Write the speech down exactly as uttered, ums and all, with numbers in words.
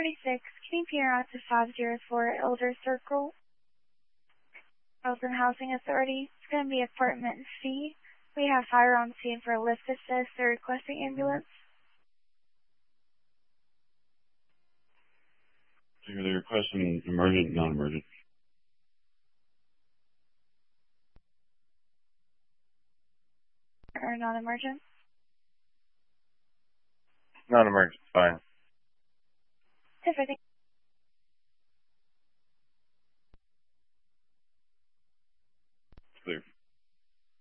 thirty-six, K P R to five zero four Elder Circle, Open Housing Authority. It's going to be apartment C. We have fire on scene for a lift assist. They're requesting ambulance. So they're requesting emergent, non-emergent. Or non-emergent? Non-emergent, fine. If I think